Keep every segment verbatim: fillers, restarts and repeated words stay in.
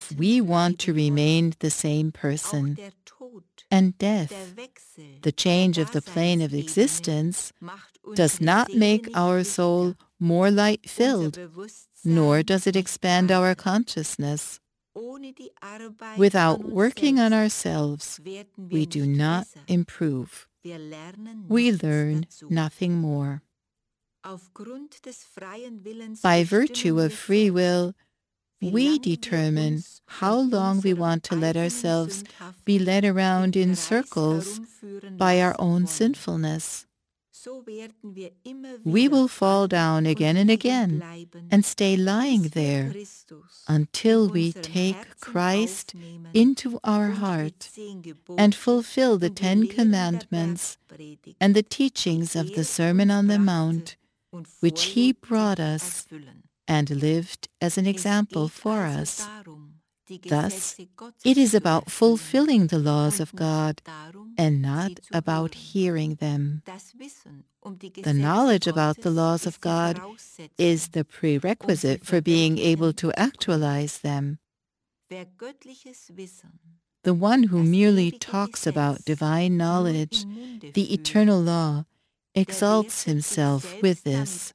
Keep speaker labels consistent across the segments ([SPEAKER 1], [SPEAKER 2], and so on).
[SPEAKER 1] we want to remain the same person. And death, the change of the plane of existence, does not make our soul more light-filled, nor does it expand our consciousness. Without working on ourselves, we do not improve. We learn nothing more. By virtue of free will, we determine how long we want to let ourselves be led around in circles by our own sinfulness. We will fall down again and again and stay lying there until we take Christ into our heart and fulfill the Ten Commandments and the teachings of the Sermon on the Mount, which he brought us and lived as an example for us. Thus, it is about fulfilling the laws of God and not about hearing them. The knowledge about the laws of God is the prerequisite for being able to actualize them. The one who merely talks about divine knowledge, the eternal law, exalts himself with this.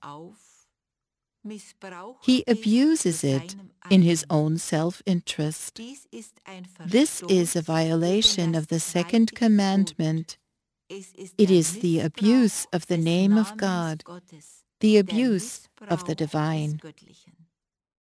[SPEAKER 1] He abuses it in his own self-interest. This is a violation of the second commandment. It is the abuse of the name of God, the abuse of the divine.